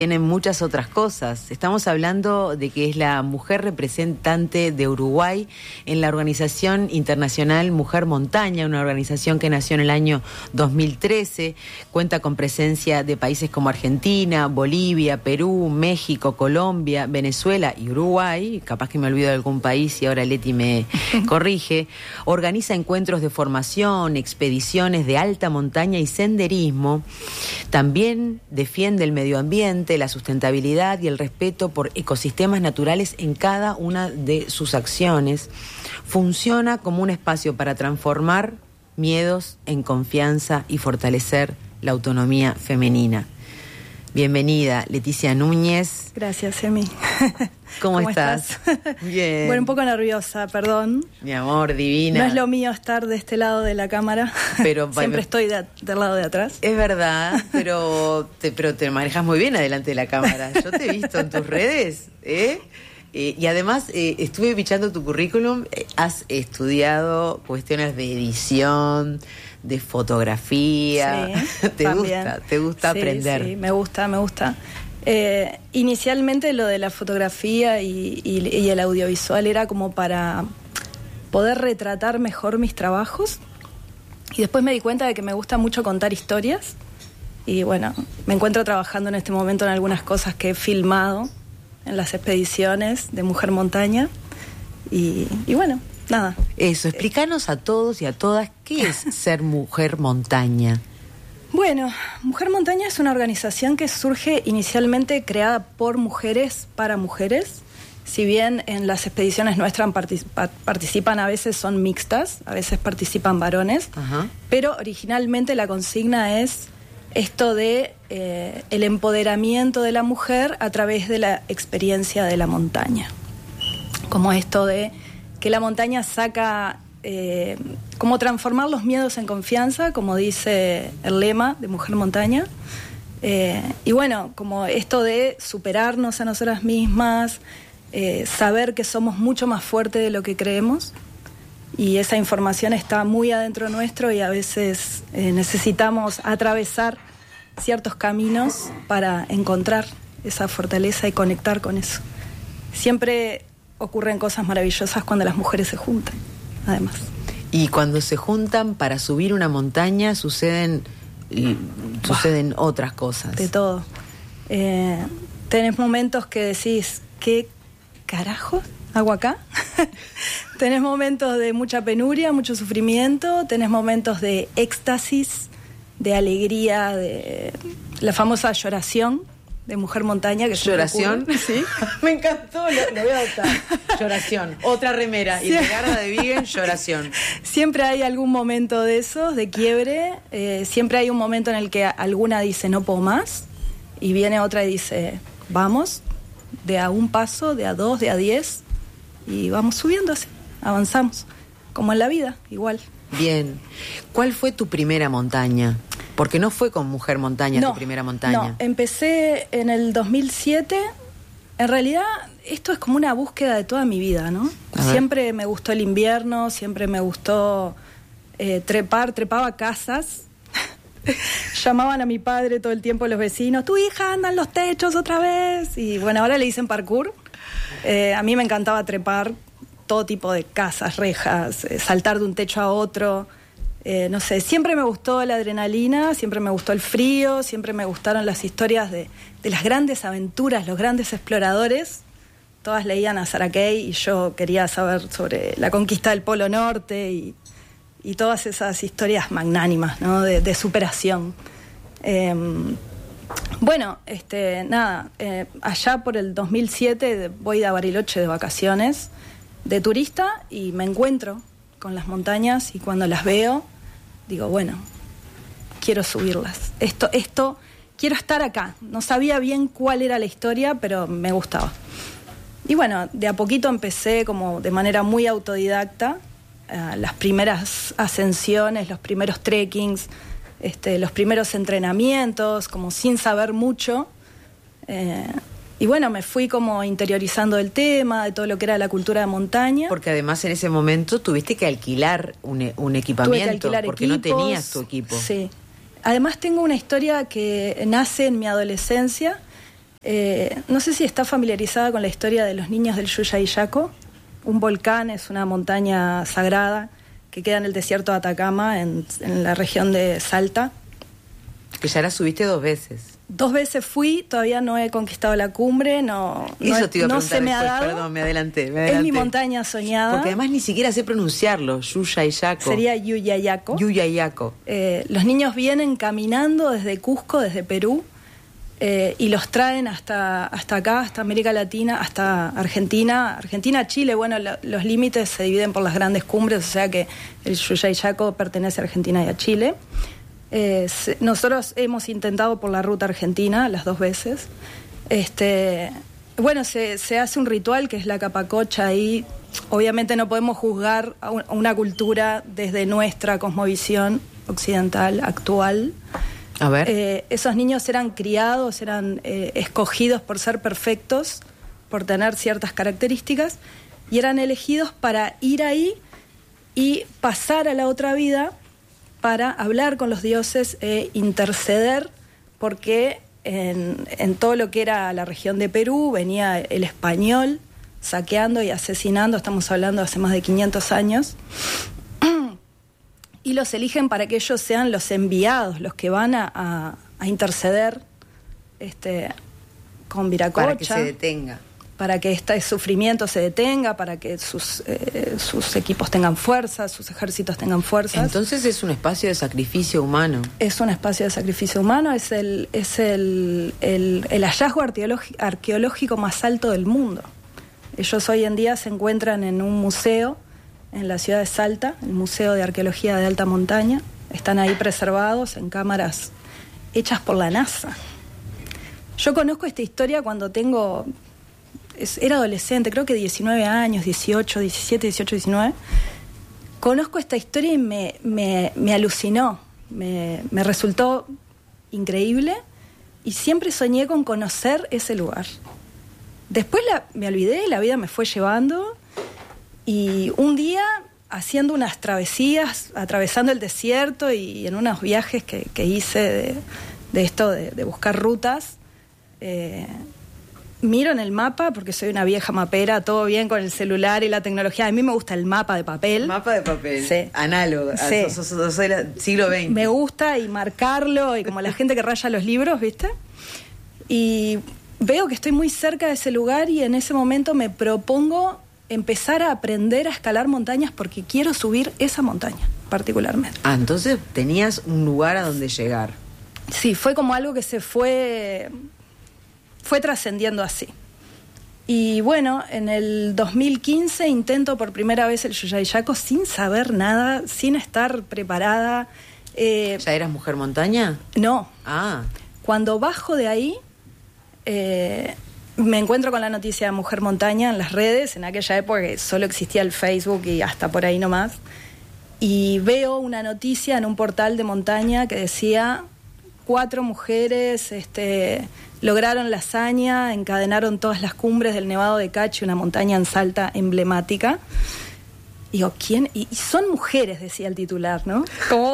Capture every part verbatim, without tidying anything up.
Tienen muchas otras cosas. Estamos hablando de que es la mujer representante de Uruguay en la Organización Internacional Mujer Montaña, una organización que nació en el año dos mil trece, cuenta con presencia de países como Argentina, Bolivia, Perú, México, Colombia, Venezuela y Uruguay, capaz que me olvido de algún país y ahora Leti me corrige. Organiza encuentros de formación, expediciones de alta montaña y senderismo. También defiende el medio ambiente, la sustentabilidad y el respeto por ecosistemas naturales en cada una de sus acciones. Funciona como un espacio para transformar miedos en confianza y fortalecer la autonomía femenina. Bienvenida, Leticia Núñez. Gracias, Emi. ¿Cómo, ¿Cómo estás? estás? Bien. Bueno, un poco nerviosa, perdón. Mi amor, divina. No es lo mío estar de este lado de la cámara. Pero siempre me... estoy de, del lado de atrás. Es verdad, pero te, pero te manejas muy bien adelante de la cámara. Yo te he visto en tus redes, ¿eh? Eh, y además eh, estuve bichando tu currículum, eh, has estudiado cuestiones de edición, de fotografía, sí, te también. gusta, te gusta sí, aprender. Sí, me gusta, me gusta. Eh, inicialmente lo de la fotografía y, y, y el audiovisual era como para poder retratar mejor mis trabajos, y después me di cuenta de que me gusta mucho contar historias, y bueno, me encuentro trabajando en este momento en algunas cosas que he filmado en las expediciones de Mujer Montaña, y, y bueno, nada. Eso, explícanos a todos y a todas qué es ser Mujer Montaña. Bueno, Mujer Montaña es una organización que surge inicialmente creada por mujeres para mujeres. Si bien en las expediciones nuestras particip- participan, a veces son mixtas, a veces participan varones, Ajá. Pero originalmente la consigna es esto de eh, el empoderamiento de la mujer a través de la experiencia de la montaña. Como esto de que la montaña saca... Eh, como transformar los miedos en confianza, como dice el lema de Mujer Montaña, eh, y bueno, como esto de superarnos a nosotras mismas, eh, saber que somos mucho más fuertes de lo que creemos, y esa información está muy adentro nuestro, y a veces eh, necesitamos atravesar ciertos caminos para encontrar esa fortaleza y conectar con eso. Siempre ocurren cosas maravillosas cuando las mujeres se juntan, además. Y cuando se juntan para subir una montaña suceden y, suceden wow. otras cosas. De todo. Eh, tenés momentos que decís, ¿qué carajo hago acá? Tenés momentos de mucha penuria, mucho sufrimiento, tenés momentos de éxtasis, de alegría, de la famosa lloración de Mujer Montaña. Que ¿Lloración? Sí. Me encantó, lo, lo voy a adoptar. Lloración. Otra remera. Sí. Y de Garda de Vigen, lloración. Siempre hay algún momento de esos, de quiebre. Eh, siempre hay un momento en el que alguna dice, no puedo más. Y viene otra y dice, vamos, de a un paso, de a dos, de a diez. Y vamos subiendo así, avanzamos. Como en la vida, igual. Bien. ¿Cuál fue tu primera montaña? Porque no fue con Mujer Montaña, no, tu primera montaña. No, empecé en el dos mil siete. En realidad, esto es como una búsqueda de toda mi vida, ¿no? Siempre me gustó el invierno, siempre me gustó eh, trepar, trepaba casas. Llamaban a mi padre todo el tiempo los vecinos, tu hija anda en los techos otra vez. Y bueno, ahora le dicen parkour. Eh, a mí me encantaba trepar todo tipo de casas, rejas, eh, saltar de un techo a otro. Eh, no sé, siempre me gustó la adrenalina, siempre me gustó el frío, siempre me gustaron las historias de, de las grandes aventuras, los grandes exploradores. Todas leían a Sarah Kay y yo quería saber sobre la conquista del Polo Norte y, y todas esas historias magnánimas, ¿no? de, de superación. Eh, bueno, este, nada, eh, allá por el dos mil siete voy a Bariloche de vacaciones, de turista, y me encuentro con las montañas, y cuando las veo digo, bueno, quiero subirlas. Esto, esto, quiero estar acá. No sabía bien cuál era la historia, pero me gustaba. Y bueno, de a poquito empecé como de manera muy autodidacta, uh, las primeras ascensiones, los primeros trekkings, este, los primeros entrenamientos, como sin saber mucho. Eh, Y bueno, me fui como interiorizando el tema, de todo lo que era la cultura de montaña. Porque además en ese momento tuviste que alquilar un, un equipamiento, Tuve que alquilar porque equipos, no tenías tu equipo. Sí. Además tengo una historia que nace en mi adolescencia, Eh, no sé si está familiarizada con la historia de los niños del Yuyayaco. Un volcán es una montaña sagrada que queda en el desierto de Atacama, en, en la región de Salta. Que ya la subiste dos veces. Dos veces fui, todavía no he conquistado la cumbre, no, Eso no, te iba a no preguntar se me después, ha dado. Perdón, me adelanté, me adelanté. Es mi montaña soñada. Porque además ni siquiera sé pronunciarlo, Yuyayaco. Sería Yuyayaco. Yuyayaco. Eh, los niños vienen caminando desde Cusco, desde Perú, eh, y los traen hasta, hasta acá, hasta América Latina, hasta Argentina. Argentina, Chile, bueno, lo, los límites se dividen por las grandes cumbres, o sea que el Yuyayaco pertenece a Argentina y a Chile. Eh, se, nosotros hemos intentado por la ruta argentina las dos veces. Este, bueno, se, se hace un ritual que es la capacocha ahí. Obviamente no podemos juzgar a, un, a una cultura desde nuestra cosmovisión occidental actual. A ver. Eh, esos niños eran criados, eran eh, escogidos por ser perfectos, por tener ciertas características, y eran elegidos para ir ahí y pasar a la otra vida, para hablar con los dioses e interceder, porque en, en todo lo que era la región de Perú venía el español saqueando y asesinando, estamos hablando de hace más de quinientos años, y los eligen para que ellos sean los enviados, los que van a, a, a interceder este, con Viracocha. Para que se detenga. Para que este sufrimiento se detenga, para que sus, eh, sus equipos tengan fuerza, sus ejércitos tengan fuerzas. Entonces es un espacio de sacrificio humano. Es un espacio de sacrificio humano, es el, es el, el, el hallazgo arqueológico, arqueológico más alto del mundo. Ellos hoy en día se encuentran en un museo en la ciudad de Salta, el Museo de Arqueología de Alta Montaña. Están ahí preservados en cámaras hechas por la NASA. Yo conozco esta historia cuando tengo... era adolescente, creo que diecinueve años, dieciocho, diecisiete, dieciocho, diecinueve. Conozco esta historia y me, me, me alucinó, me, me resultó increíble y siempre soñé con conocer ese lugar. Después la, me olvidé, la vida me fue llevando y un día, haciendo unas travesías, atravesando el desierto y en unos viajes que, que hice de, de esto, de, de buscar rutas, eh, miro en el mapa, porque soy una vieja mapera, todo bien con el celular y la tecnología. A mí me gusta el mapa de papel. Mapa de papel. Sí. Análogo. Sí. Sos, sos, sos del siglo veinte. Me gusta y marcarlo, y como la gente que raya los libros, ¿viste? Y veo que estoy muy cerca de ese lugar y en ese momento me propongo empezar a aprender a escalar montañas porque quiero subir esa montaña, particularmente. Ah, entonces tenías un lugar a donde llegar. Sí, fue como algo que se fue... fue trascendiendo así. Y bueno, en el dos mil quince intento por primera vez el Yuyayaco sin saber nada, sin estar preparada. Eh, ¿Ya eras mujer montaña? No. Ah. Cuando bajo de ahí, eh, me encuentro con la noticia de Mujer Montaña en las redes, en aquella época que solo existía el Facebook y hasta por ahí nomás. Y veo una noticia en un portal de montaña que decía... cuatro mujeres este, lograron la hazaña, encadenaron todas las cumbres del Nevado de Cachi, una montaña en Salta emblemática. Y digo, ¿quién? Y, y son mujeres, decía el titular, ¿no? Como...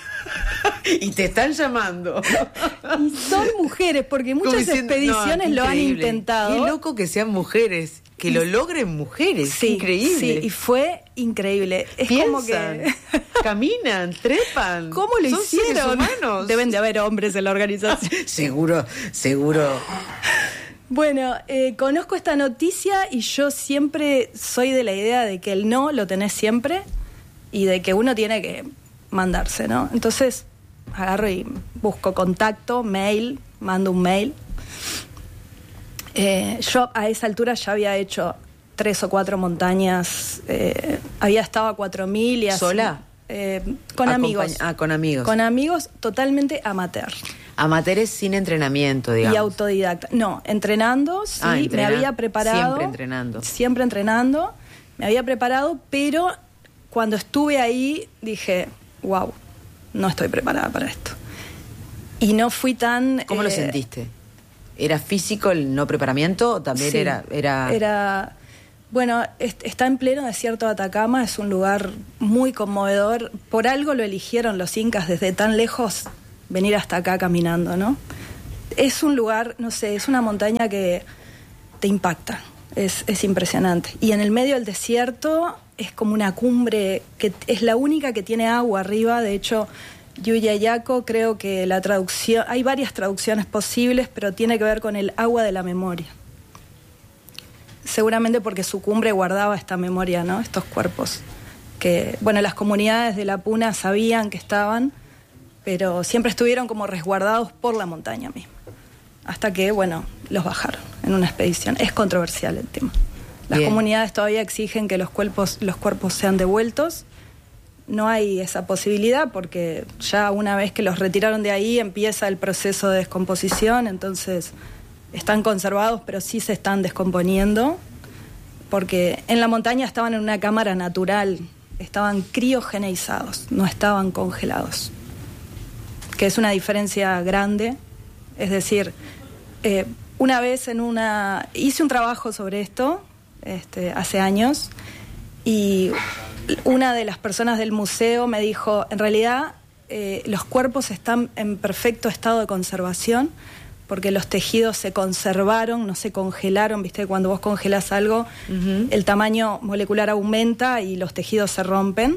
Y te están llamando. Y son mujeres, porque muchas diciendo, expediciones no, lo han intentado. Qué loco que sean mujeres, que y, lo logren mujeres. Sí, increíble. Sí, y fue increíble. Es Piensan, como que... caminan, trepan. ¿Cómo lo son hicieron? Seres humanos. Deben de haber hombres en la organización. Seguro, seguro. Bueno, eh, conozco esta noticia y yo siempre soy de la idea de que el no lo tenés siempre y de que uno tiene que mandarse, ¿no? Entonces agarro y busco contacto, mail, mando un mail. Eh, yo a esa altura ya había hecho tres o cuatro montañas, eh, había estado a cuatro mil y así. ¿Sola? Eh, con Acompañ- amigos. Ah, con amigos. Con amigos totalmente amateur. Amateurs sin entrenamiento, digamos. Y autodidacta. No, entrenando, sí, ah, me había preparado. Siempre entrenando. Siempre entrenando, me había preparado, pero cuando estuve ahí dije, wow, no estoy preparada para esto. Y no fui tan... ¿Cómo eh, lo sentiste? ¿Era físico el no preparamiento o también sí, era, era...? Era... Bueno, est- está en pleno desierto de Atacama, es un lugar muy conmovedor. Por algo lo eligieron los incas desde tan lejos venir hasta acá caminando, ¿no? es un lugar, no sé, es una montaña que te impacta, es, es impresionante. Y en el medio del desierto es como una cumbre que es la única que tiene agua arriba. De hecho, Yuyayaco, creo que la traducción, hay varias traducciones posibles, pero tiene que ver con el agua de la memoria. Seguramente porque su cumbre guardaba esta memoria, ¿no? Estos cuerpos que, bueno, las comunidades de la Puna sabían que estaban, pero siempre estuvieron como resguardados por la montaña misma. Hasta que, bueno, los bajaron en una expedición. Es controversial el tema. Las Bien. comunidades todavía exigen que los cuerpos, los cuerpos sean devueltos. No hay esa posibilidad porque ya una vez que los retiraron de ahí empieza el proceso de descomposición, entonces están conservados pero sí se están descomponiendo porque en la montaña estaban en una cámara natural, estaban criogeneizados, no estaban congelados, que es una diferencia grande. Es decir, eh, una vez en una... hice un trabajo sobre esto este, hace años y una de las personas del museo me dijo, en realidad eh, los cuerpos están en perfecto estado de conservación porque los tejidos se conservaron, no se congelaron. Viste, cuando vos congelás algo, uh-huh. el tamaño molecular aumenta y los tejidos se rompen.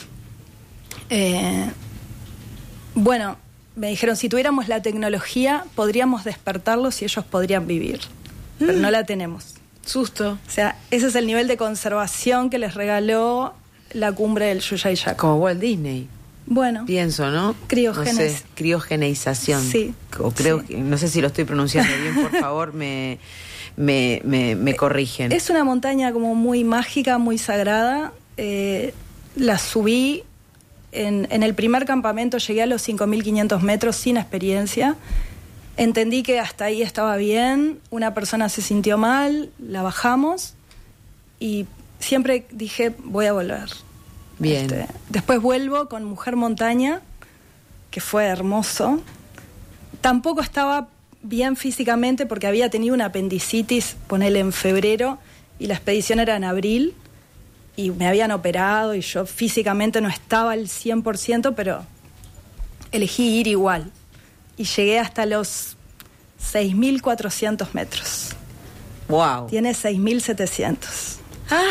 Eh, bueno, me dijeron, si tuviéramos la tecnología, podríamos despertarlos y ellos podrían vivir. Mm. Pero no la tenemos. Susto. O sea, ese es el nivel de conservación que les regaló la cumbre del Yuyayaco. Como Walt Disney. Bueno. Pienso, ¿no? Criogénesis. No sé, criogeneización. Sí. O creo sí. que, no sé si lo estoy pronunciando bien, por favor, me, me, me, me corrigen. Es una montaña como muy mágica, muy sagrada. Eh, la subí en, en el primer campamento, llegué a los cinco mil quinientos metros sin experiencia. Entendí que hasta ahí estaba bien, una persona se sintió mal, la bajamos y siempre dije, voy a volver. Bien. Este, después vuelvo con Mujer Montaña, que fue hermoso. Tampoco estaba bien físicamente porque había tenido una apendicitis, ponele en febrero, y la expedición era en abril, y me habían operado y yo físicamente no estaba al cien por ciento, pero elegí ir igual. Y llegué hasta los seis mil cuatrocientos metros. Wow. Tiene seis mil setecientos. Ah.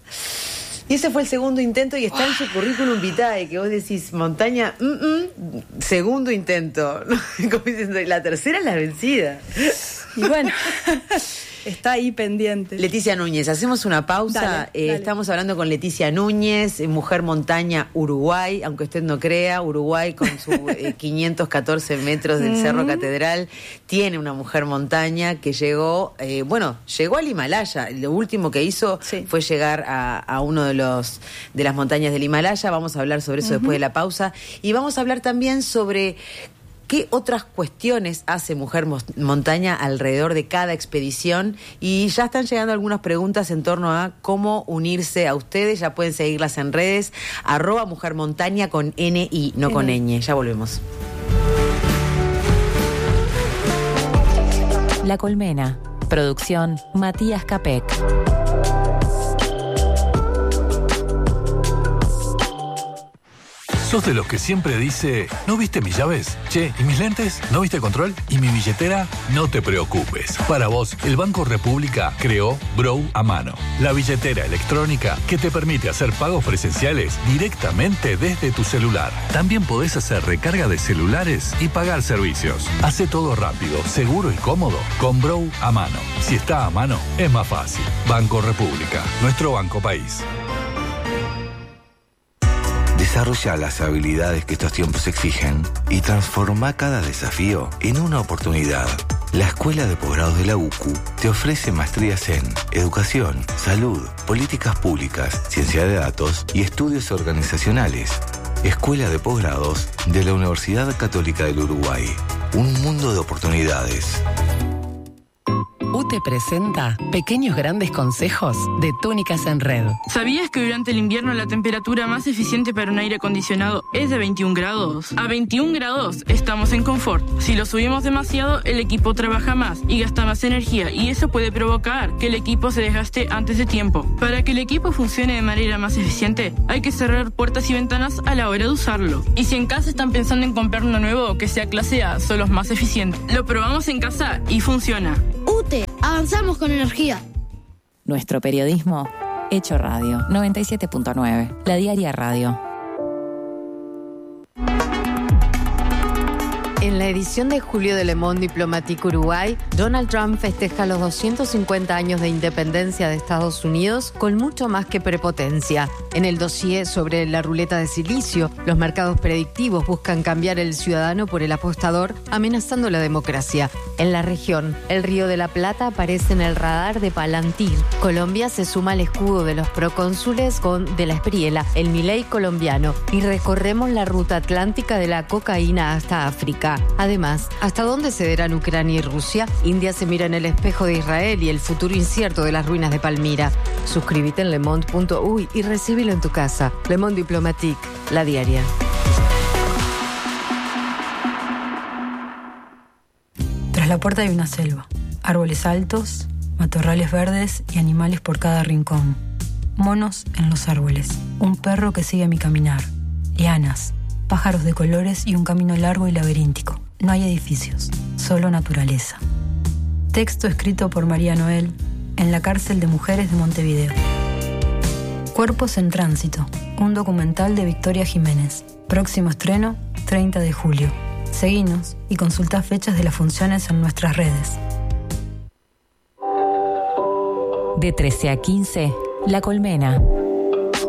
Y ese fue el segundo intento y está wow. en su currículum vitae, que vos decís, montaña, mm, mm, segundo intento. Como diciendo, la tercera es la vencida. Y bueno, está ahí pendiente. Leticia Núñez, hacemos una pausa. Dale, eh, dale. Estamos hablando con Leticia Núñez, Mujer Montaña Uruguay, aunque usted no crea, Uruguay con sus eh, quinientos catorce metros del mm. Cerro Catedral, tiene una mujer montaña que llegó, eh, bueno, llegó al Himalaya. Lo último que hizo sí. fue llegar a, a uno de los de las montañas del Himalaya. Vamos a hablar sobre eso uh-huh. después de la pausa. Y vamos a hablar también sobre ¿qué otras cuestiones hace Mujer Montaña alrededor de cada expedición? Y ya están llegando algunas preguntas en torno a cómo unirse a ustedes. Ya pueden seguirlas en redes, arroba Mujer Montaña con N I, no con ñ. Ya volvemos. La Colmena. Producción Matías Capek. ¿Sos de los que siempre dice, ¿no viste mis llaves? Che, ¿y mis lentes? ¿No viste control? ¿Y mi billetera? No te preocupes. Para vos, el Banco República creó Brow a mano, la billetera electrónica que te permite hacer pagos presenciales directamente desde tu celular. También podés hacer recarga de celulares y pagar servicios. Hace todo rápido, seguro y cómodo con Brow a mano. Si está a mano, es más fácil. Banco República, nuestro banco país. Desarrolla las habilidades que estos tiempos exigen y transforma cada desafío en una oportunidad. La Escuela de Posgrados de la U C U te ofrece maestrías en Educación, Salud, Políticas Públicas, Ciencia de Datos y Estudios Organizacionales. Escuela de Posgrados de la Universidad Católica del Uruguay. Un mundo de oportunidades. U T E presenta Pequeños Grandes Consejos de Túnicas en Red. ¿Sabías que durante el invierno la temperatura más eficiente para un aire acondicionado es de veintiún grados? A veintiún grados estamos en confort. Si lo subimos demasiado, el equipo trabaja más y gasta más energía, y eso puede provocar que el equipo se desgaste antes de tiempo. Para que el equipo funcione de manera más eficiente, hay que cerrar puertas y ventanas a la hora de usarlo. Y si en casa están pensando en comprar uno nuevo que sea clase A, son los más eficientes. Lo probamos en casa y funciona. U T E, avanzamos con energía. Nuestro periodismo hecho radio. noventa y siete punto nueve. La Diaria Radio. En la edición de julio de Le Monde Diplomatique Uruguay, Donald Trump festeja los doscientos cincuenta años de independencia de Estados Unidos con mucho más que prepotencia. En el dossier sobre la ruleta de silicio, los mercados predictivos buscan cambiar el ciudadano por el apostador, amenazando la democracia. En la región, el Río de la Plata aparece en el radar de Palantir. Colombia se suma al escudo de los procónsules con de la Espriella, el Milei colombiano, y recorremos la ruta atlántica de la cocaína hasta África. Además, ¿hasta dónde cederán Ucrania y Rusia? India se mira en el espejo de Israel y el futuro incierto de las ruinas de Palmira. Suscríbete en lemonde punto uy y recíbelo en tu casa. Le Monde Diplomatique, La Diaria. Tras la puerta hay una selva, árboles altos, matorrales verdes y animales por cada rincón. Monos en los árboles, un perro que sigue mi caminar, lianas, pájaros de colores y un camino largo y laberíntico. No hay edificios, solo naturaleza. Texto escrito por María Noel en la cárcel de mujeres de Montevideo. Cuerpos en tránsito, un documental de Victoria Jiménez. Próximo estreno, treinta de julio. Seguinos y consulta fechas de las funciones en nuestras redes. De trece a quince, La Colmena.